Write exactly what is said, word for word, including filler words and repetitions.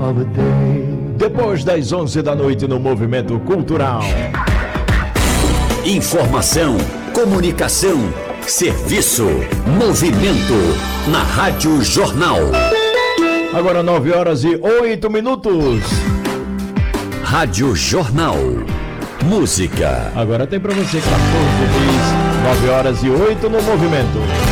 of a day. Depois das onze da noite no Movimento Cultural. Informação, comunicação, serviço, movimento na Rádio Jornal. Agora nove horas e oito minutos. Rádio Jornal. Música. Agora tem pra você, quatorze dias, nove horas e oito no Movimento.